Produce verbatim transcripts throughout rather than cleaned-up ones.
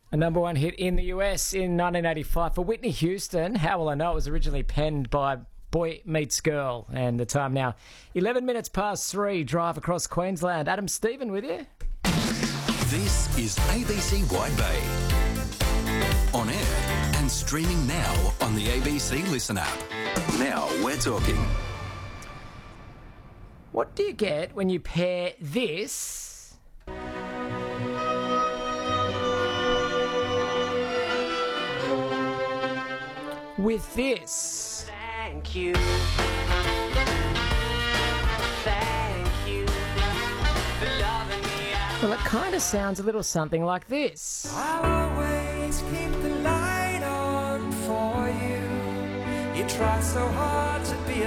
A number one hit in the U S in nineteen eighty-five for Whitney Houston. How will I know? It was originally penned by Boy Meets Girl. And the time now, eleven minutes past three, drive across Queensland. Adam Stephen with you. This is A B C Wide Bay. On air and streaming now on the A B C Listen app. Now we're talking. What do you get when you pair this with this? Thank you. Thank you for loving me. Well, it kind of sounds a little something like this. I'll always keep the light on for you. You try so hard to be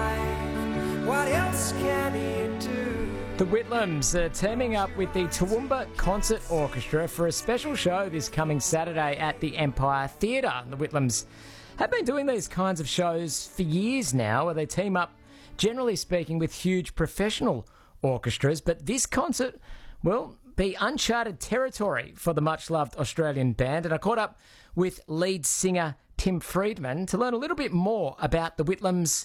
alive. What else can you do? The Whitlams are teaming up with the Toowoomba Concert Orchestra for a special show this coming Saturday at the Empire Theatre. The Whitlams have been doing these kinds of shows for years now, where they team up, generally speaking, with huge professional orchestras. But this concert will be uncharted territory for the much-loved Australian band. And I caught up with lead singer Tim Friedman to learn a little bit more about the Whitlams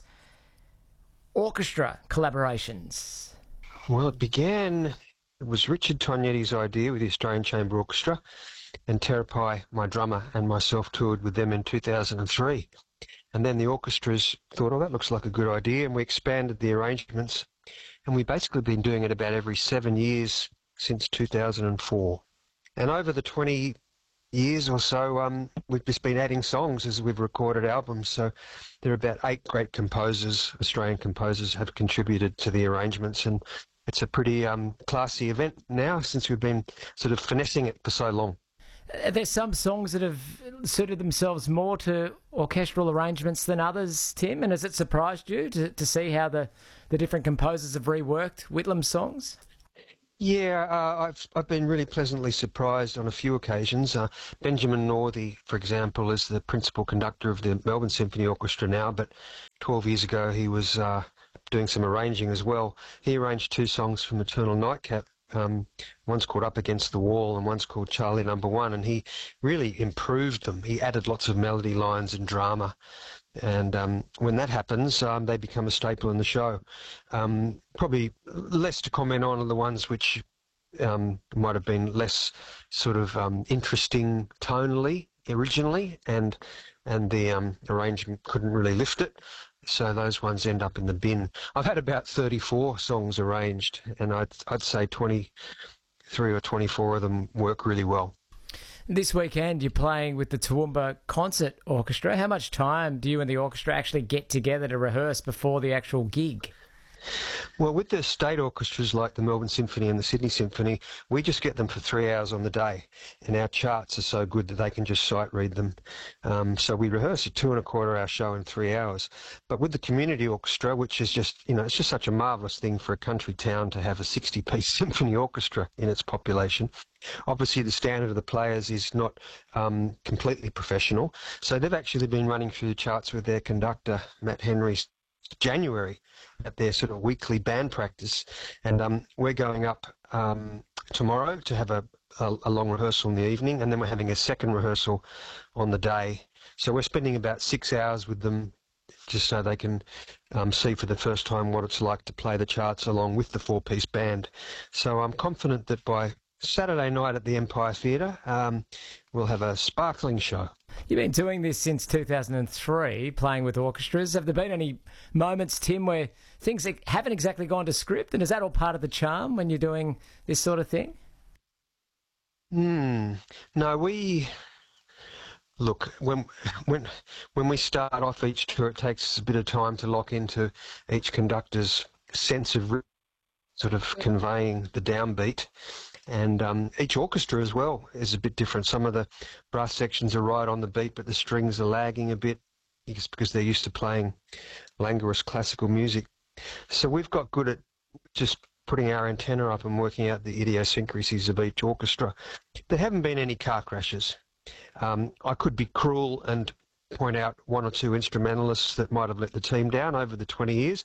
orchestra collaborations. Well, it began, it was Richard Tognetti's idea with the Australian Chamber Orchestra, and Terapai, my drummer, and myself toured with them in two thousand three. And then the orchestras thought, oh, that looks like a good idea, and we expanded the arrangements. And we've basically been doing it about every seven years since two thousand four. And over the twenty years or so, um, we've just been adding songs as we've recorded albums. So there are about eight great composers, Australian composers, have contributed to the arrangements. And it's a pretty um, classy event now, since we've been sort of finessing it for so long. Are there some songs that have suited themselves more to orchestral arrangements than others, Tim? And has it surprised you to, to see how the, the different composers have reworked Whitlam songs? Yeah, uh, I've I've been really pleasantly surprised on a few occasions. Uh, Benjamin Northey, for example, is the principal conductor of the Melbourne Symphony Orchestra now, but twelve years ago he was uh, doing some arranging as well. He arranged two songs from Eternal Nightcap. Um, one's called Up Against the Wall and one's called Charlie Number One, and he really improved them. He added lots of melody lines and drama, and um, when that happens, um, they become a staple in the show. Um, probably less to comment on are the ones which um, might have been less sort of um, interesting tonally originally, and and the um, arrangement couldn't really lift it. So those ones end up in the bin. I've had about thirty-four songs arranged, and I'd, I'd say twenty-three or twenty-four of them work really well. This weekend you're playing with the Toowoomba Concert Orchestra. How much time do you and the orchestra actually get together to rehearse before the actual gig? Well, with the state orchestras like the Melbourne Symphony and the Sydney Symphony, we just get them for three hours on the day, and our charts are so good that they can just sight read them. Um, so we rehearse a two and a quarter hour show in three hours. But with the community orchestra, which is just, you know, it's just such a marvellous thing for a country town to have a sixty-piece symphony orchestra in its population. Obviously, the standard of the players is not um, completely professional. So they've actually been running through the charts with their conductor, Matt Henry, January at their sort of weekly band practice, and um, we're going up um, tomorrow to have a, a, a long rehearsal in the evening, and then we're having a second rehearsal on the day. So we're spending about six hours with them just so they can um, see for the first time what it's like to play the charts along with the four-piece band. So I'm confident that by Saturday night at the Empire Theatre, um, we'll have a sparkling show. You've been doing this since two thousand three, playing with orchestras. Have there been any moments, Tim, where things haven't exactly gone to script? And is that all part of the charm when you're doing this sort of thing? Hmm. No, we... Look, when when when we start off each tour, it takes a bit of time to lock into each conductor's sense of sort of conveying the downbeat. And um, each orchestra as well is a bit different. Some of the brass sections are right on the beat, but the strings are lagging a bit because, because they're used to playing languorous classical music. So we've got good at just putting our antenna up and working out the idiosyncrasies of each orchestra. There haven't been any car crashes. Um, I could be cruel and point out one or two instrumentalists that might have let the team down over the twenty years,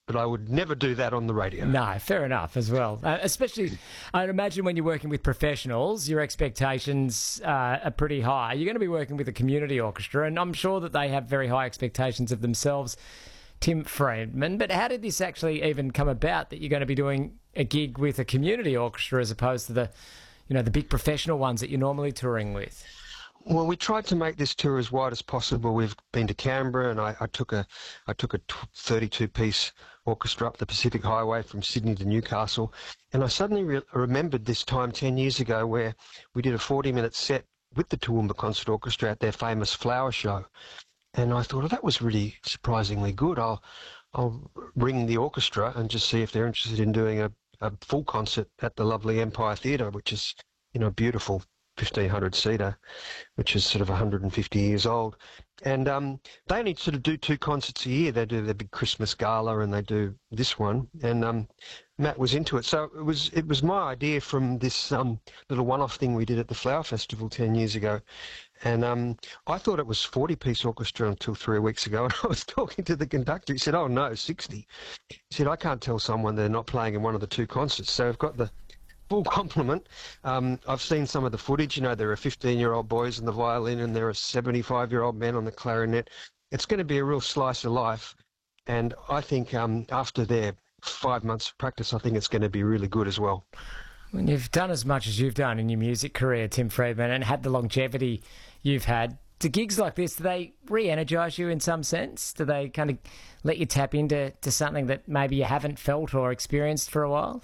but I would never do that on the radio. No, fair enough as well. Uh, especially, I'd imagine when you're working with professionals, your expectations uh, are pretty high. You're going to be working with a community orchestra, and I'm sure that they have very high expectations of themselves, Tim Freedman. But how did this actually even come about, that you're going to be doing a gig with a community orchestra as opposed to the, you know, the big professional ones that you're normally touring with? Well, we tried to make this tour as wide as possible. We've been to Canberra, and I, I took a I took a thirty-two piece orchestra up the Pacific Highway from Sydney to Newcastle, and I suddenly re- remembered this time ten years ago where we did a forty minute set with the Toowoomba Concert Orchestra at their famous flower show, and I thought, oh, that was really surprisingly good. I'll I'll ring the orchestra and just see if they're interested in doing a, a full concert at the lovely Empire Theatre, which is, you know, beautiful fifteen hundred seater, which is sort of one hundred fifty years old. And um, they only sort of do two concerts a year. They do their big Christmas gala and they do this one. And um, Matt was into it. So it was it was my idea from this um, little one-off thing we did at the Flower Festival ten years ago. And um, I thought it was forty piece orchestra until three weeks ago. And I was talking to the conductor. He said, oh, no, sixty. He said, I can't tell someone they're not playing in one of the two concerts. So I've got the full complement. Um, I've seen some of the footage. You know, there are fifteen-year-old boys on the violin and there are seventy-five-year-old men on the clarinet. It's going to be a real slice of life. And I think um, after their five months of practice, I think it's going to be really good as well. When you've done as much as you've done in your music career, Tim Freedman, and had the longevity you've had, do gigs like this, do they re-energise you in some sense? Do they kind of let you tap into to something that maybe you haven't felt or experienced for a while?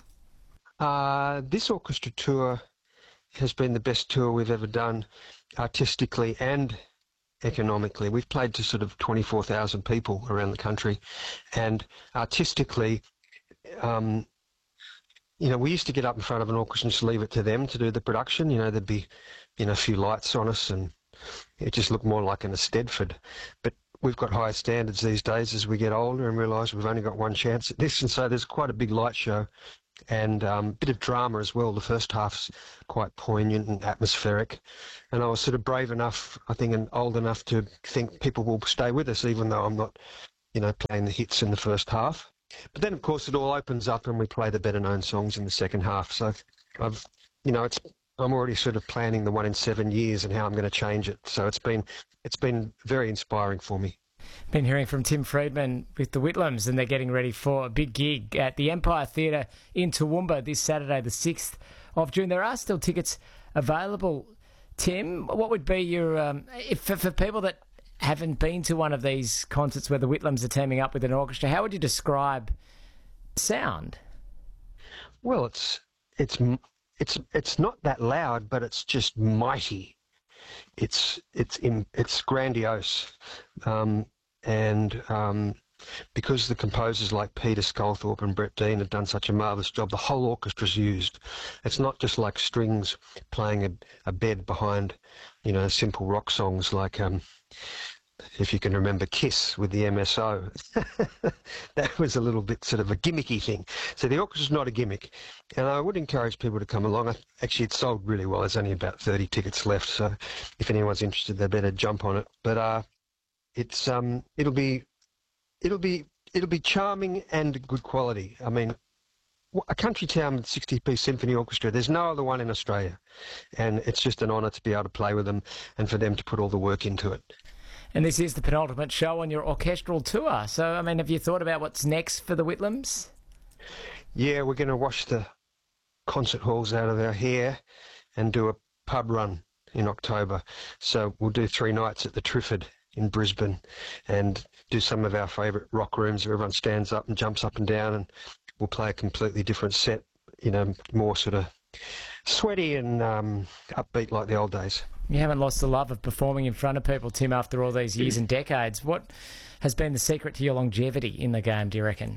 Uh, this orchestra tour has been the best tour we've ever done, artistically and economically. We've played to sort of twenty-four thousand people around the country, and artistically, um, you know, we used to get up in front of an orchestra and just leave it to them to do the production. You know, there'd be, you know, a few lights on us, and it just looked more like an Eisteddfod. But we've got higher standards these days as we get older and realise we've only got one chance at this, and so there's quite a big light show. And a um, bit of drama as well. The first half's quite poignant and atmospheric. And I was sort of brave enough, I think, and old enough to think people will stay with us, even though I'm not, you know, playing the hits in the first half. But then, of course, it all opens up and we play the better-known songs in the second half. So I've, you know, it's I'm already sort of planning the one in seven years and how I'm going to change it. So it's been it's been very inspiring for me. Been hearing from Tim Freedman with the Whitlams, and they're getting ready for a big gig at the Empire Theatre in Toowoomba this Saturday, the sixth of June. There are still tickets available. Tim, what would be your, um, if for, for people that haven't been to one of these concerts where the Whitlams are teaming up with an orchestra, how would you describe sound? Well, it's it's it's it's not that loud, but it's just mighty. It's it's in, it's grandiose, um, and um, because the composers like Peter Sculthorpe and Brett Dean have done such a marvellous job, the whole orchestra's used. It's not just like strings playing a, a bed behind, you know, simple rock songs like, um, if you can remember Kiss with the M S O. That was a little bit sort of a gimmicky thing. So the orchestra's not a gimmick. And I would encourage people to come along. Actually, it's sold really well. There's only about thirty tickets left. So if anyone's interested, they better jump on it. But uh, it's um, it'll be, it'll be, it'll be charming and good quality. I mean, a country town with sixty piece symphony orchestra, there's no other one in Australia. And it's just an honour to be able to play with them and for them to put all the work into it. And this is the penultimate show on your orchestral tour. So, I mean, have you thought about what's next for the Whitlams? Yeah, we're going to wash the concert halls out of our hair and do a pub run in October. So we'll do three nights at the Triffid in Brisbane and do some of our favourite rock rooms where everyone stands up and jumps up and down, and we'll play a completely different set, you know, more sort of sweaty and um, upbeat like the old days. You haven't lost the love of performing in front of people, Tim, after all these years and decades. What has been the secret to your longevity in the game, do you reckon?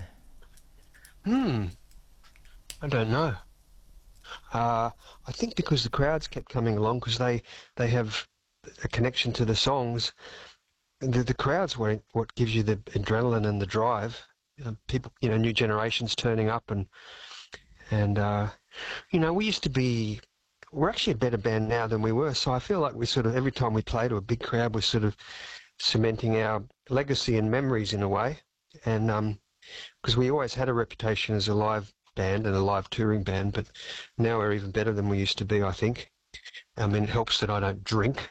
Hmm. I don't know. Uh, I think because the crowds kept coming along, because they, they have a connection to the songs. The, the crowds were what gives you the adrenaline and the drive. You know, people, you know, new generations turning up, and and uh, you know, we used to be. We're actually a better band now than we were, so I feel like we sort of every time we play to a big crowd, we're sort of cementing our legacy and memories in a way. And um, because we always had a reputation as a live band and a live touring band, but now we're even better than we used to be, I think. I mean, it helps that I don't drink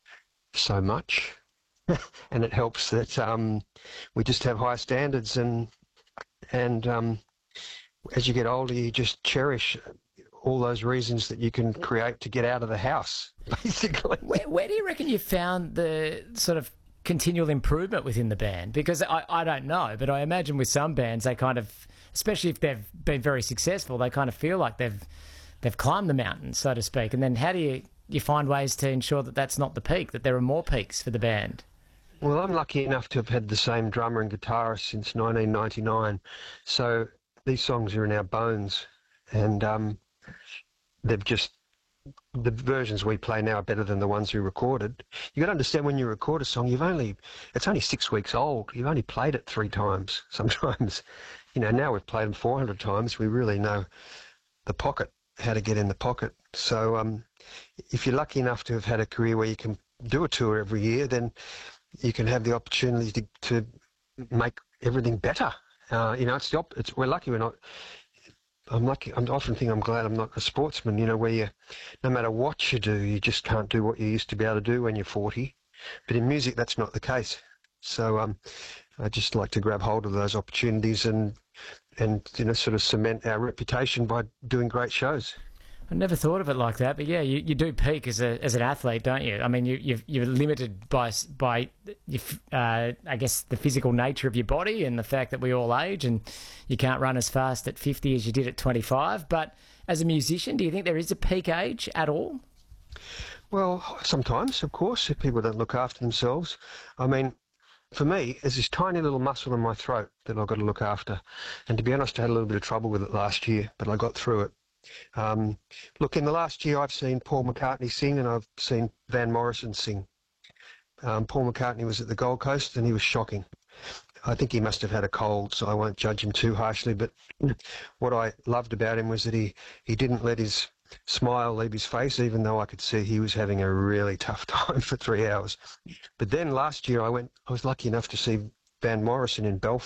so much, and it helps that um, we just have high standards, and and um, as you get older, you just cherish all those reasons that you can create to get out of the house, basically. Where, where do you reckon you found the sort of continual improvement within the band? Because I, I don't know, but I imagine with some bands, they kind of, especially if they've been very successful, they kind of feel like they've they've climbed the mountain, so to speak. And then how do you, you find ways to ensure that that's not the peak, that there are more peaks for the band? Well, I'm lucky enough to have had the same drummer and guitarist since nineteen ninety-nine, so these songs are in our bones, and um, they've just, the versions we play now are better than the ones we recorded. You got to understand, when you record a song, you've only, it's only six weeks old. You've only played it three times sometimes. You know, now we've played them four hundred times. We really know the pocket, how to get in the pocket. So um, if you're lucky enough to have had a career where you can do a tour every year, then you can have the opportunity to, to make everything better. Uh, you know, it's the op- it's, we're lucky we're not. I'm lucky. I often think I'm glad I'm not a sportsman. You know, where you, no matter what you do, you just can't do what you used to be able to do when you're forty. But in music, that's not the case. So um, I just like to grab hold of those opportunities and and you know, sort of cement our reputation by doing great shows. I never thought of it like that, but yeah, you, you do peak as a as an athlete, don't you? I mean, you you've, you're limited by by your, uh, I guess the physical nature of your body and the fact that we all age, and you can't run as fast at fifty as you did at twenty-five. But as a musician, do you think there is a peak age at all? Well, sometimes, of course, if people don't look after themselves. I mean, for me, there's this tiny little muscle in my throat that I've got to look after, and to be honest, I had a little bit of trouble with it last year, but I got through it. Um, look, in the last year, I've seen Paul McCartney sing, and I've seen Van Morrison sing. Um, Paul McCartney was at the Gold Coast, and he was shocking. I think he must have had a cold, so I won't judge him too harshly. But what I loved about him was that he, he didn't let his smile leave his face, even though I could see he was having a really tough time for three hours. But then last year, I went. I was lucky enough to see Van Morrison in Belfast.